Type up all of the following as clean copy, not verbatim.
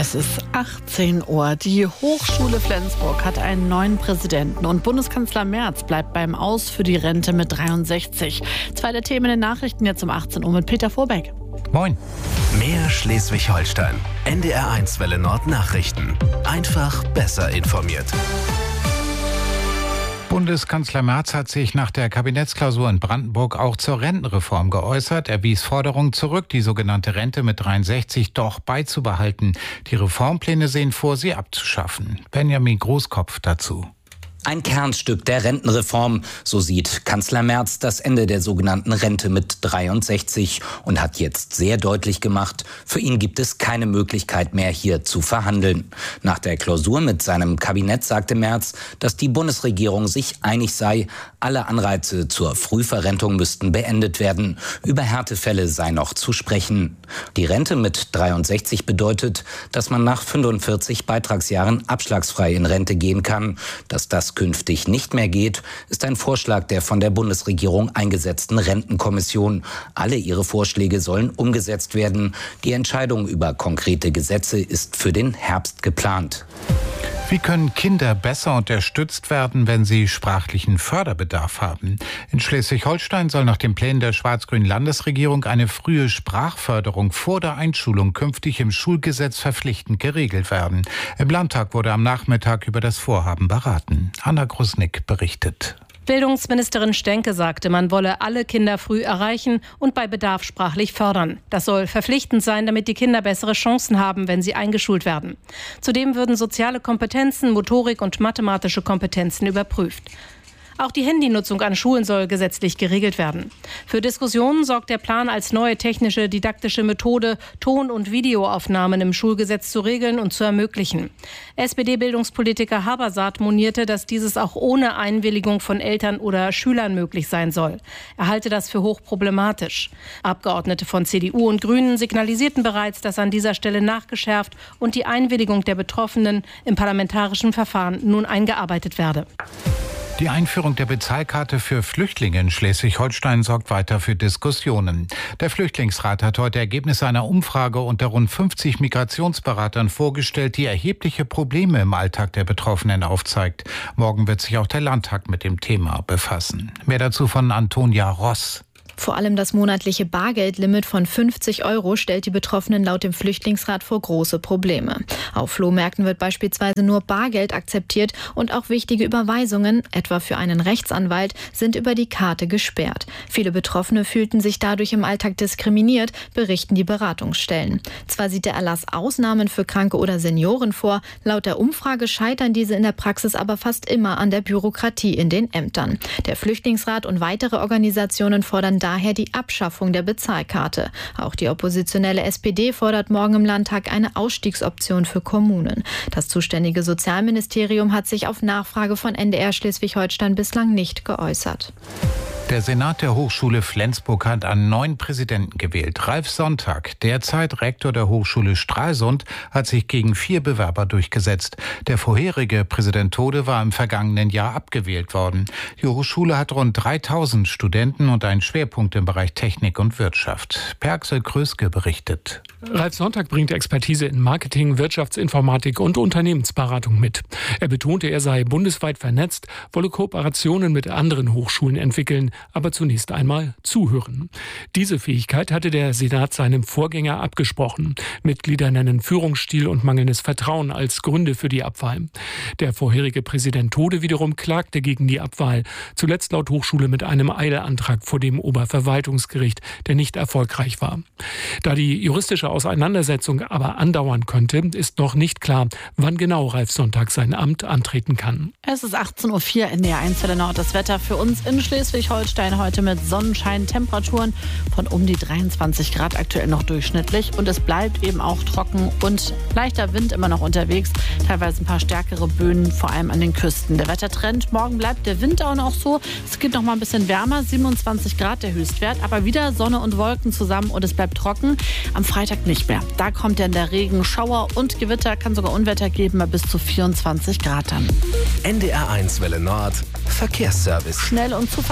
Es ist 18 Uhr. Die Hochschule Flensburg hat einen neuen Präsidenten und Bundeskanzler Merz bleibt beim Aus für die Rente mit 63. Zwei der Themen in den Nachrichten jetzt um 18 Uhr mit Peter Vorbeck. Moin. Mehr Schleswig-Holstein. NDR1 Welle Nord Nachrichten. Einfach besser informiert. Bundeskanzler Merz hat sich nach der Kabinettsklausur in Brandenburg auch zur Rentenreform geäußert. Er wies Forderungen zurück, die sogenannte Rente mit 63 doch beizubehalten. Die Reformpläne sehen vor, sie abzuschaffen. Benjamin Großkopf dazu. Ein Kernstück der Rentenreform, so sieht Kanzler Merz das Ende der sogenannten Rente mit 63 und hat jetzt sehr deutlich gemacht, für ihn gibt es keine Möglichkeit mehr, hier zu verhandeln. Nach der Klausur mit seinem Kabinett sagte Merz, dass die Bundesregierung sich einig sei, alle Anreize zur Frühverrentung müssten beendet werden. Über Härtefälle sei noch zu sprechen. Die Rente mit 63 bedeutet, dass man nach 45 Beitragsjahren abschlagsfrei in Rente gehen kann. Dass das künftig nicht mehr geht, ist ein Vorschlag der von der Bundesregierung eingesetzten Rentenkommission. Alle ihre Vorschläge sollen umgesetzt werden. Die Entscheidung über konkrete Gesetze ist für den Herbst geplant. Wie können Kinder besser unterstützt werden, wenn sie sprachlichen Förderbedarf haben? In Schleswig-Holstein soll nach den Plänen der schwarz-grünen Landesregierung eine frühe Sprachförderung vor der Einschulung künftig im Schulgesetz verpflichtend geregelt werden. Im Landtag wurde am Nachmittag über das Vorhaben beraten. Anna Grusnick berichtet. Bildungsministerin Stenke sagte, man wolle alle Kinder früh erreichen und bei Bedarf sprachlich fördern. Das soll verpflichtend sein, damit die Kinder bessere Chancen haben, wenn sie eingeschult werden. Zudem würden soziale Kompetenzen, Motorik und mathematische Kompetenzen überprüft. Auch die Handynutzung an Schulen soll gesetzlich geregelt werden. Für Diskussionen sorgt der Plan als neue technische, didaktische Methode, Ton- und Videoaufnahmen im Schulgesetz zu regeln und zu ermöglichen. SPD-Bildungspolitiker Habersaat monierte, dass dieses auch ohne Einwilligung von Eltern oder Schülern möglich sein soll. Er halte das für hochproblematisch. Abgeordnete von CDU und Grünen signalisierten bereits, dass an dieser Stelle nachgeschärft und die Einwilligung der Betroffenen im parlamentarischen Verfahren nun eingearbeitet werde. Die Einführung der Bezahlkarte für Flüchtlinge in Schleswig-Holstein sorgt weiter für Diskussionen. Der Flüchtlingsrat hat heute Ergebnisse einer Umfrage unter rund 50 Migrationsberatern vorgestellt, die erhebliche Probleme im Alltag der Betroffenen aufzeigt. Morgen wird sich auch der Landtag mit dem Thema befassen. Mehr dazu von Antonia Ross. Vor allem das monatliche Bargeldlimit von 50 € stellt die Betroffenen laut dem Flüchtlingsrat vor große Probleme. Auf Flohmärkten wird beispielsweise nur Bargeld akzeptiert und auch wichtige Überweisungen, etwa für einen Rechtsanwalt, sind über die Karte gesperrt. Viele Betroffene fühlten sich dadurch im Alltag diskriminiert, berichten die Beratungsstellen. Zwar sieht der Erlass Ausnahmen für Kranke oder Senioren vor, laut der Umfrage scheitern diese in der Praxis aber fast immer an der Bürokratie in den Ämtern. Der Flüchtlingsrat und weitere Organisationen fordern daher die Abschaffung der Bezahlkarte. Auch die oppositionelle SPD fordert morgen im Landtag eine Ausstiegsoption für Kommunen. Das zuständige Sozialministerium hat sich auf Nachfrage von NDR Schleswig-Holstein bislang nicht geäußert. Der Senat der Hochschule Flensburg hat einen neuen Präsidenten gewählt. Ralf Sonntag, derzeit Rektor der Hochschule Stralsund, hat sich gegen 4 Bewerber durchgesetzt. Der vorherige Präsident Tode war im vergangenen Jahr abgewählt worden. Die Hochschule hat rund 3000 Studenten und einen Schwerpunkt im Bereich Technik und Wirtschaft. Per-Axel Kröske berichtet. Ralf Sonntag bringt Expertise in Marketing, Wirtschaftsinformatik und Unternehmensberatung mit. Er betonte, er sei bundesweit vernetzt, wolle Kooperationen mit anderen Hochschulen entwickeln, aber zunächst einmal zuhören. Diese Fähigkeit hatte der Senat seinem Vorgänger abgesprochen. Mitglieder nennen Führungsstil und mangelndes Vertrauen als Gründe für die Abwahl. Der vorherige Präsident Tode wiederum klagte gegen die Abwahl, zuletzt laut Hochschule mit einem Eilantrag vor dem Oberverwaltungsgericht, der nicht erfolgreich war. Da die juristische Auseinandersetzung aber andauern könnte, ist noch nicht klar, wann genau Ralf Sonntag sein Amt antreten kann. Es ist 18.04 Uhr in der NDR1 Nord. Das Wetter für uns in Schleswig-Holstein heute mit Sonnenschein, Temperaturen von um die 23 Grad, aktuell noch durchschnittlich. Und es bleibt eben auch trocken und leichter Wind immer noch unterwegs. Teilweise ein paar stärkere Böen, vor allem an den Küsten. Der Wettertrend, morgen bleibt der Wind auch noch so. Es geht noch mal ein bisschen wärmer, 27 Grad der Höchstwert. Aber wieder Sonne und Wolken zusammen und es bleibt trocken. Am Freitag nicht mehr. Da kommt dann der Regen, Schauer und Gewitter, kann sogar Unwetter geben, bei bis zu 24 Grad dann. NDR1 Welle Nord, Verkehrsservice. Schnell und zuverlässig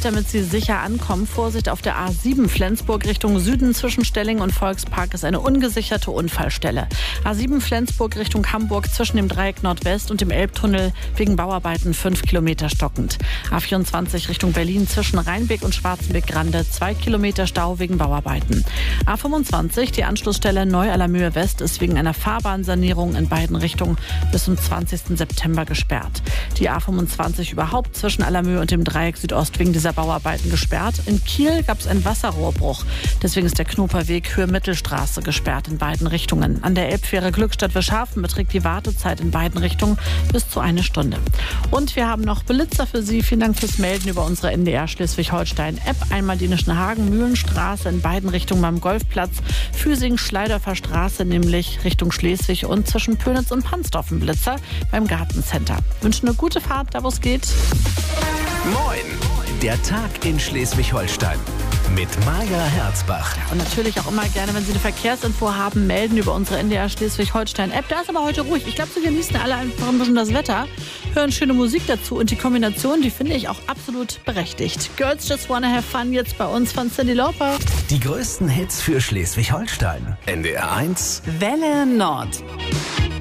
damit Sie sicher ankommen. Vorsicht auf der A7 Flensburg Richtung Süden zwischen Stelling und Volkspark ist eine ungesicherte Unfallstelle. A7 Flensburg Richtung Hamburg zwischen dem Dreieck Nordwest und dem Elbtunnel wegen Bauarbeiten 5 Kilometer stockend. A24 Richtung Berlin zwischen Rheinbeck und Schwarzenbeck-Grande 2 Kilometer Stau wegen Bauarbeiten. A25 die Anschlussstelle Neu-Allermühe West ist wegen einer Fahrbahnsanierung in beiden Richtungen bis zum 20. September gesperrt. Die A25 überhaupt zwischen Allermühe und dem Dreieck Südost wegen dieser Bauarbeiten gesperrt. In Kiel gab es einen Wasserrohrbruch. Deswegen ist der Knoperweg Höhe-Mittelstraße gesperrt in beiden Richtungen. An der Elbfähre Glückstadt-Wischhafen beträgt die Wartezeit in beiden Richtungen bis zu 1 Stunde. Und wir haben noch Blitzer für Sie. Vielen Dank fürs Melden über unsere NDR Schleswig-Holstein-App. Einmal die Nischenhagen, Mühlenstraße in beiden Richtungen beim Golfplatz. Füsing, Schleidorfer Straße, nämlich Richtung Schleswig und zwischen Pönitz und Pansdorf ein Blitzer beim Gartencenter. Wünschen eine gute Fahrt, da wo es geht. Moin, der Tag in Schleswig-Holstein mit Maja Herzbach. Und natürlich auch immer gerne, wenn Sie eine Verkehrsinfo haben, melden über unsere NDR Schleswig-Holstein-App. Da ist aber heute ruhig. Ich glaube, Sie genießen alle einfach ein bisschen das Wetter, hören schöne Musik dazu und die Kombination, die finde ich auch absolut berechtigt. Girls Just Wanna Have Fun jetzt bei uns von Cyndi Lauper. Die größten Hits für Schleswig-Holstein. NDR 1. Welle Nord.